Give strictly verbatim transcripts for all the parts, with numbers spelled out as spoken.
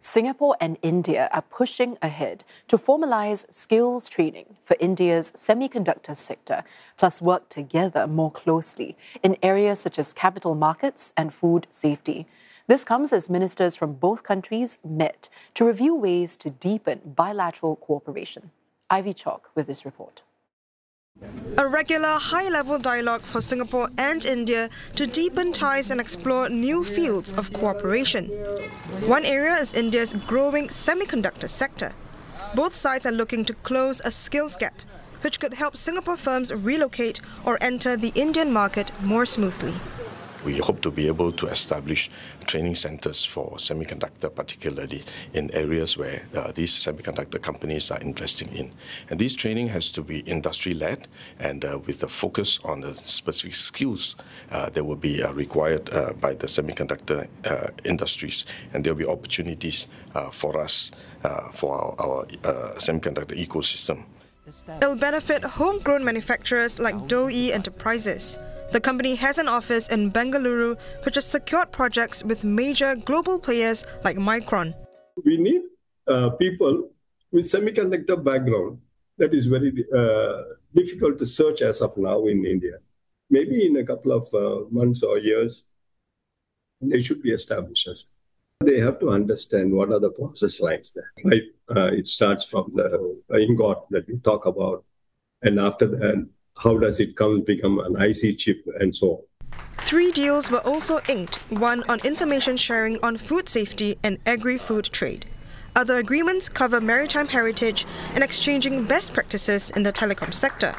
Singapore and India are pushing ahead to formalize skills training for India's semiconductor sector, plus work together more closely in areas such as capital markets and food safety. This comes as ministers from both countries met to review ways to deepen bilateral cooperation. Ivy Chalk with this report. A regular high-level dialogue for Singapore and India to deepen ties and explore new fields of cooperation. One area is India's growing semiconductor sector. Both sides are looking to close a skills gap, which could help Singapore firms relocate or enter the Indian market more smoothly. We hope to be able to establish training centers for semiconductor, particularly in areas where uh, these semiconductor companies are investing in. And this training has to be industry-led and uh, with a focus on the specific skills uh, that will be uh, required uh, by the semiconductor uh, industries. And there will be opportunities uh, for us, uh, for our, our uh, semiconductor ecosystem. It'll benefit homegrown manufacturers like Doe Enterprises. The company has an office in Bengaluru, which has secured projects with major global players like Micron. We need uh, people with semiconductor background. That is very uh, difficult to search as of now in India. Maybe in a couple of uh, months or years, they should be established. They have to understand what are the process lines there. Right? Uh, it starts from the ingot that we talk about, and after that, how does it come become an I C chip and so on. Three deals were also inked, one on information sharing on food safety and agri-food trade. Other agreements cover maritime heritage and exchanging best practices in the telecom sector.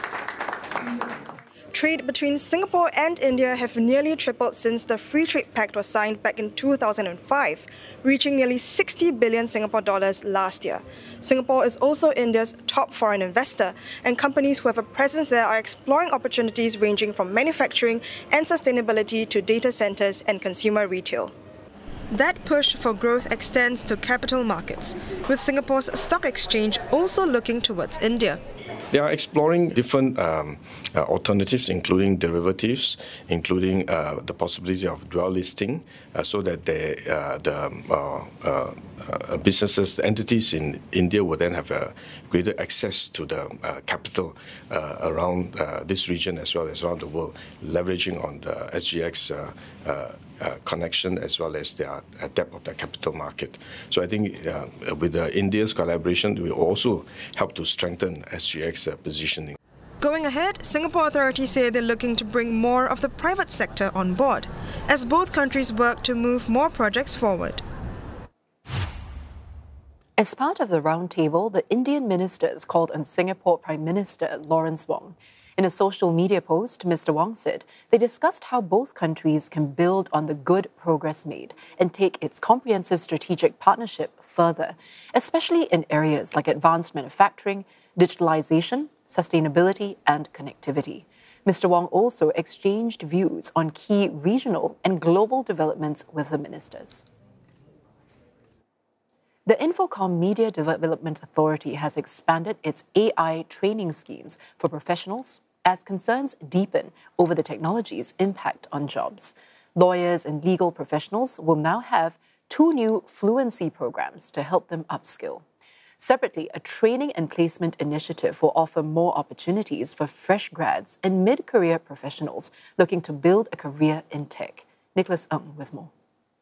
Trade between Singapore and India have nearly tripled since the Free Trade Pact was signed back in two thousand five, reaching nearly sixty billion Singapore dollars last year. Singapore is also India's top foreign investor, and companies who have a presence there are exploring opportunities ranging from manufacturing and sustainability to data centers and consumer retail. That push for growth extends to capital markets, with Singapore's stock exchange also looking towards India. They are exploring different um, uh, alternatives, including derivatives, including uh, the possibility of dual listing, uh, so that they, uh, the uh, uh, uh, businesses, the entities in India will then have a greater access to the uh, capital uh, around uh, this region as well as around the world, leveraging on the S G X uh, uh, uh, connection as well as the uh, depth of the capital market. So I think uh, with uh, India's collaboration, we will also help to strengthen S G X uh, positioning. Going ahead, Singapore authorities say they're looking to bring more of the private sector on board, as both countries work to move more projects forward. As part of the roundtable, the Indian ministers called on Singapore Prime Minister Lawrence Wong. In a social media post, Mister Wong said they discussed how both countries can build on the good progress made and take its comprehensive strategic partnership further, especially in areas like advanced manufacturing, digitalization, sustainability, and connectivity. Mister Wong also exchanged views on key regional and global developments with the ministers. The Infocomm Media Development Authority has expanded its A I training schemes for professionals as concerns deepen over the technology's impact on jobs. Lawyers and legal professionals will now have two new fluency programs to help them upskill. Separately, a training and placement initiative will offer more opportunities for fresh grads and mid-career professionals looking to build a career in tech. Nicholas Ng with more.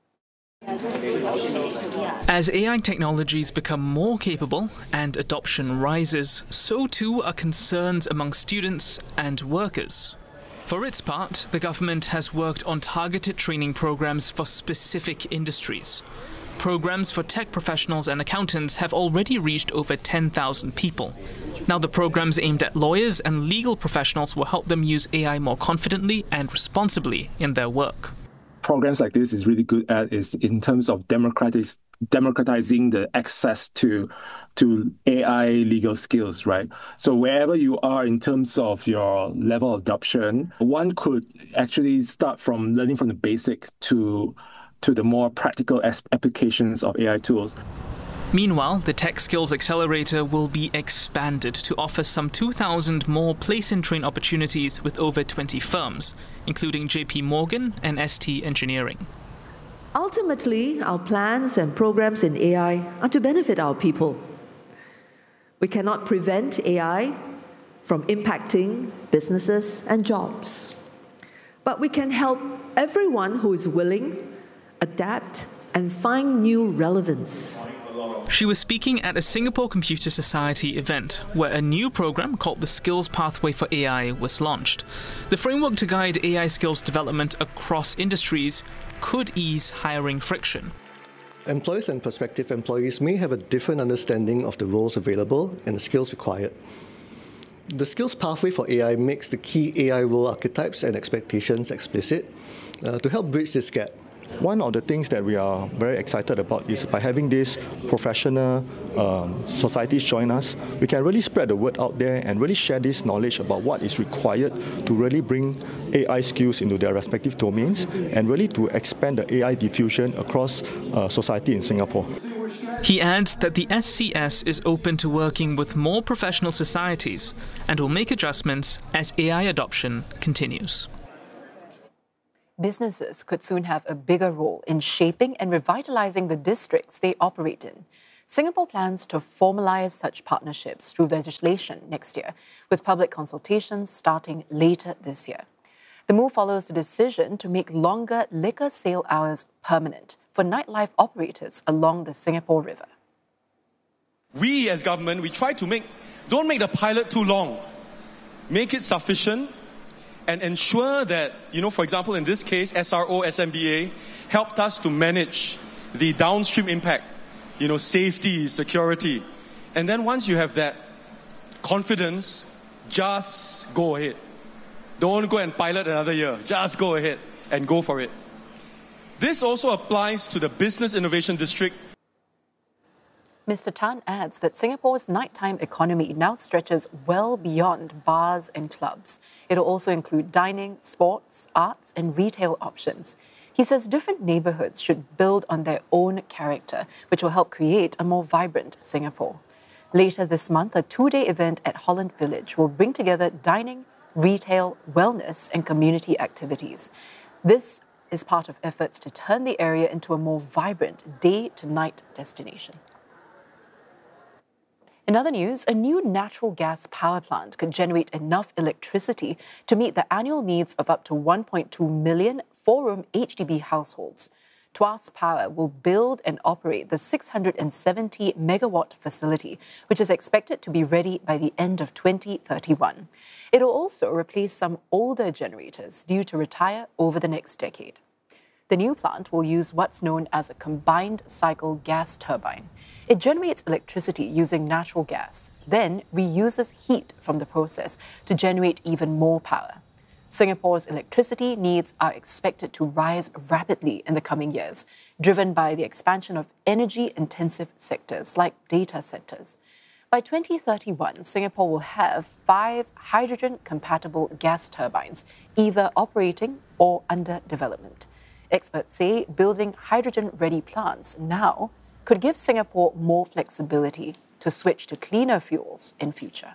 As A I technologies become more capable and adoption rises, so too are concerns among students and workers. For its part, the government has worked on targeted training programs for specific industries. Programs for tech professionals and accountants have already reached over ten thousand people. Now the programs aimed at lawyers and legal professionals will help them use A I more confidently and responsibly in their work. Programs like this is really good at is in terms of democratiz- democratizing the access to to A I legal skills, right? So wherever you are in terms of your level of adoption, one could actually start from learning from the basic to to the more practical applications of A I tools. Meanwhile, the Tech Skills Accelerator will be expanded to offer some two thousand more place-and-train opportunities with over twenty firms, including J P Morgan and S T Engineering. Ultimately, our plans and programs in A I are to benefit our people. We cannot prevent A I from impacting businesses and jobs. But we can help everyone who is willing, adapt, and find new relevance. She was speaking at a Singapore Computer Society event where a new program called the Skills Pathway for A I was launched. The framework to guide A I skills development across industries could ease hiring friction. Employers and prospective employees may have a different understanding of the roles available and the skills required. The Skills Pathway for A I makes the key A I role archetypes and expectations explicit uh, to help bridge this gap. One of the things that we are very excited about is by having these professional um, societies join us, we can really spread the word out there and really share this knowledge about what is required to really bring A I skills into their respective domains and really to expand the A I diffusion across uh, society in Singapore. He adds that the S C S is open to working with more professional societies and will make adjustments as A I adoption continues. Businesses could soon have a bigger role in shaping and revitalizing the districts they operate in. Singapore plans to formalize such partnerships through legislation next year, with public consultations starting later this year. The move follows the decision to make longer liquor sale hours permanent for nightlife operators along the Singapore River. We as government, we try to make, don't make the pilot too long. Make it sufficient and ensure that, you know, for example, in this case, S R O, S M B A helped us to manage the downstream impact, you know, safety, security. And then once you have that confidence, just go ahead. Don't go and pilot another year. Just go ahead and go for it. This also applies to the Business Innovation District. Mister Tan adds that Singapore's nighttime economy now stretches well beyond bars and clubs. It'll also include dining, sports, arts, and retail options. He says different neighbourhoods should build on their own character, which will help create a more vibrant Singapore. Later this month, a two-day event at Holland Village will bring together dining, retail, wellness, and community activities. This is part of efforts to turn the area into a more vibrant day-to-night destination. In other news, a new natural gas power plant could generate enough electricity to meet the annual needs of up to one point two million four-room H D B households. Tuas Power will build and operate the six hundred seventy megawatt facility, which is expected to be ready by the end of twenty thirty-one. It will also replace some older generators due to retire over the next decade. The new plant will use what's known as a combined cycle gas turbine. It generates electricity using natural gas, then reuses heat from the process to generate even more power. Singapore's electricity needs are expected to rise rapidly in the coming years, driven by the expansion of energy-intensive sectors like data centers. By twenty thirty-one, Singapore will have five hydrogen-compatible gas turbines, either operating or under development. Experts say building hydrogen-ready plants now could give Singapore more flexibility to switch to cleaner fuels in future.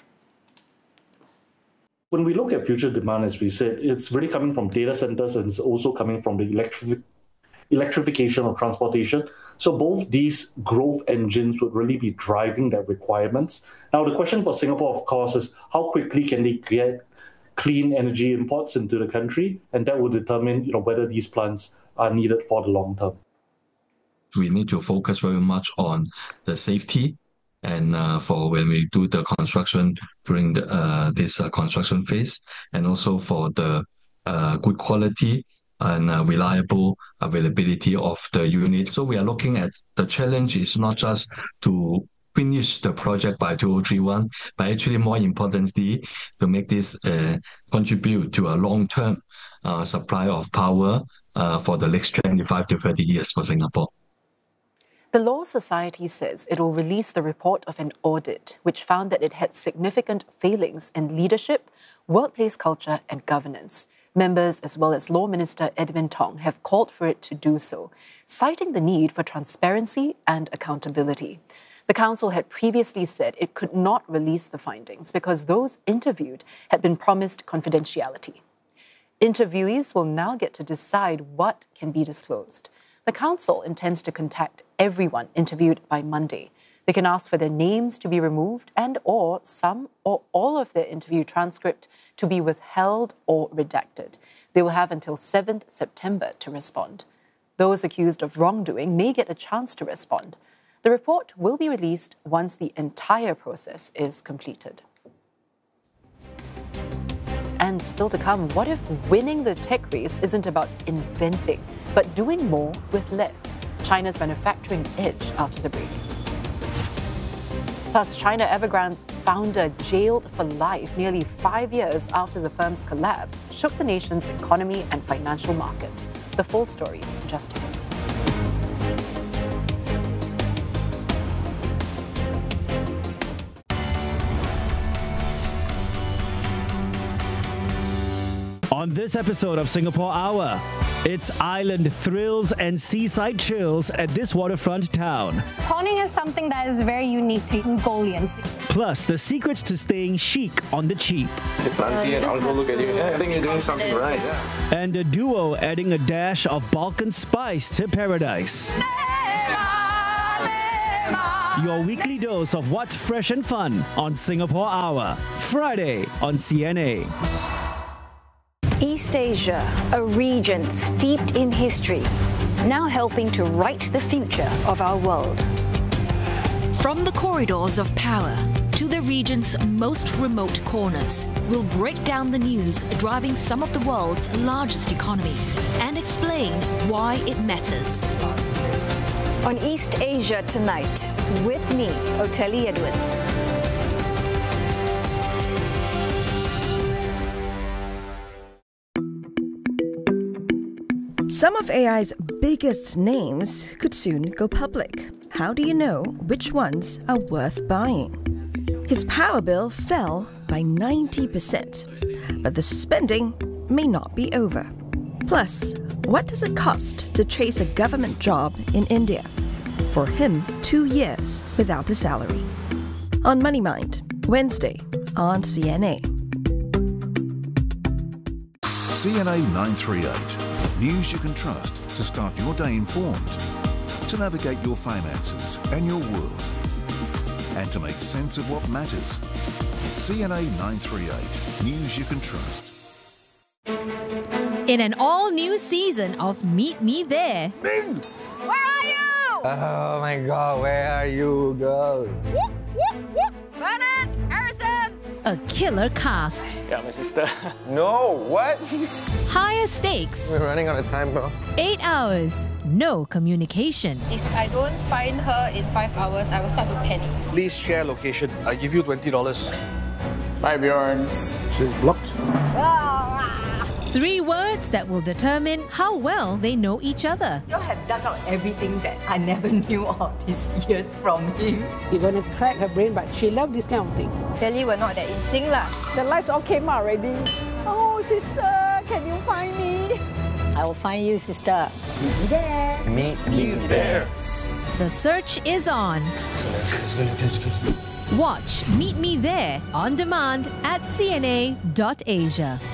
When we look at future demand, as we said, it's really coming from data centers and it's also coming from the electric electrification of transportation. So both these growth engines would really be driving their requirements. Now, the question for Singapore, of course, is how quickly can they get clean energy imports into the country? And that will determine, you know, whether these plants are needed for the long term. We need to focus very much on the safety and uh, for when we do the construction during the, uh, this uh, construction phase, and also for the uh, good quality and uh, reliable availability of the unit. So we are looking at the challenge is not just to finish the project by two thousand thirty-one, but actually more importantly, to make this uh, contribute to a long-term uh, supply of power uh, for the next twenty-five to thirty years for Singapore. The Law Society says it will release the report of an audit which found that it had significant failings in leadership, workplace culture and governance. Members, as well as Law Minister Edwin Tong, have called for it to do so, citing the need for transparency and accountability. The Council had previously said it could not release the findings because those interviewed had been promised confidentiality. Interviewees will now get to decide what can be disclosed. The council intends to contact everyone interviewed by Monday. They can ask for their names to be removed and or some or all of their interview transcript to be withheld or redacted. They will have until seventh September to respond. Those accused of wrongdoing may get a chance to respond. The report will be released once the entire process is completed. And still to come, what if winning the tech race isn't about inventing, but doing more with less? China's manufacturing edge after the break. Plus, China Evergrande's founder jailed for life nearly five years after the firm's collapse shook the nation's economy and financial markets. The full stories just ahead. On this episode of Singapore Hour, it's island thrills and seaside chills at this waterfront town. Prawning is something that is very unique to Mongolians. Plus, the secrets to staying chic on the cheap. Hey, Planty, and I'll go look at you. Yeah, I think you're doing something right, yeah. And a duo adding a dash of Balkan spice to paradise. Your weekly dose of what's fresh and fun on Singapore Hour, Friday on C N A. East Asia, a region steeped in history, now helping to write the future of our world. From the corridors of power to the region's most remote corners, we'll break down the news driving some of the world's largest economies and explain why it matters. On East Asia Tonight, with me, Oteli Edwards. Some of A I's biggest names could soon go public. How do you know which ones are worth buying? His power bill fell by ninety percent, but the spending may not be over. Plus, what does it cost to chase a government job in India? For him, two years without a salary. On Money Mind, Wednesday on C N A. C N A nine thirty-eight. News you can trust to start your day informed, to navigate your finances and your world, and to make sense of what matters. C N A nine thirty-eight. News you can trust. In an all-new season of Meet Me There. Ming! Where are you? Oh my god, where are you, girl? Whoop, whoop, whoop. Vernon, Harrison. A killer cast. Yeah, my sister. No, what? Higher stakes. We're running out of time, bro. Eight hours. No communication. If I don't find her in five hours, I will start to panic. Please share location. I give you twenty dollars. Bye, Bjorn. She's blocked. Three words that will determine how well they know each other. You have dug out everything that I never knew all these years from him. You're gonna crack her brain, but she loves this kind of thing. Clearly, we're not that in sync lah. The lights all came out already. Oh, sister, can you find me? I will find you, sister. Meet me there. Meet me there. The search is on. Watch Meet Me There on demand at C N A dot asia.